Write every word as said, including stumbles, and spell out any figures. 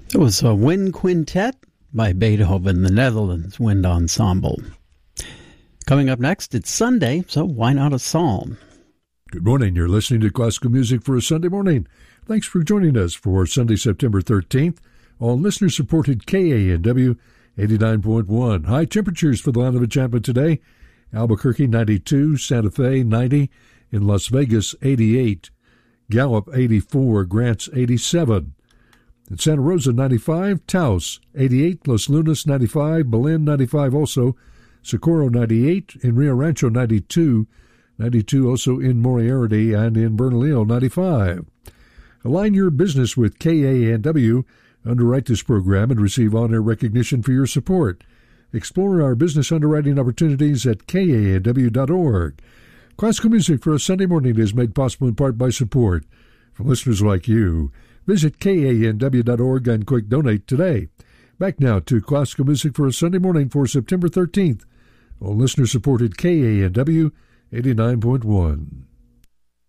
It was a wind quintet by Beethoven, the Netherlands Wind Ensemble. Coming up next, it's Sunday, so why not a psalm? Good morning. You're listening to Classical Music for a Sunday morning. Thanks for joining us for Sunday, September thirteenth, on listener-supported K A N W eighty-nine point one. High temperatures for the Land of Enchantment today. Albuquerque, ninety-two, Santa Fe, ninety, in Las Vegas, eighty-eight, Gallup, eighty-four, Grants, eighty-seven. In Santa Rosa, ninety-five, Taos, eighty-eight, Los Lunas, ninety-five, Belen, ninety-five also, Socorro, ninety-eight, in Rio Rancho, ninety-two, ninety-two also in Moriarty, and in Bernalillo, ninety-five. Align your business with K A N W, underwrite this program, and receive on-air recognition for your support. Explore our business underwriting opportunities at K A N W dot org. Classical Music for a Sunday morning is made possible in part by support from listeners like you. Visit K A N W dot org and click Donate today. Back now to Classical Music for a Sunday morning for September thirteenth on listener-supported K A N W eighty-nine point one.